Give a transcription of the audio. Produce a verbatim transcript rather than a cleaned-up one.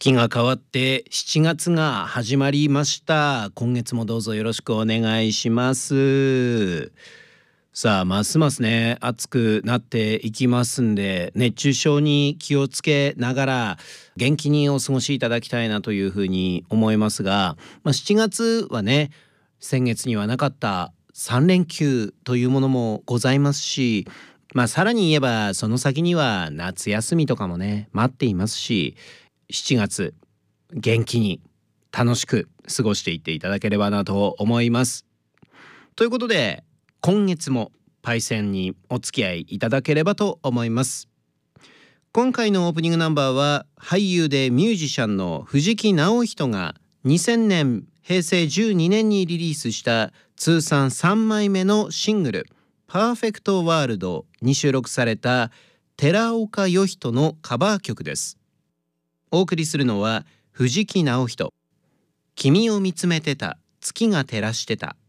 月が変わってしちがつが始まりました。今月もどうぞよろしくお願いします。さあ、ますますね暑くなっていきますんで、熱中症に気をつけながら元気にお過ごしいただきたいなというふうに思いますが、まあ、しちがつはね、先月にはなかったさんれんきゅうというものもございますし、まあさらに言えばその先には夏休みとかもね待っていますし、しちがつ元気に楽しく過ごしていっていただければなと思います。ということで、今月もパイセンにお付き合いいただければと思います。今回のオープニングナンバーは俳優でミュージシャンの藤木直人がにせんねんへいせいじゅうにねんにリリースした通算さんまいめのシングルパーフェクトワールドに収録された寺岡義人のカバー曲です。お送りするのは藤木直人。君を見つめてた月が照らしてた。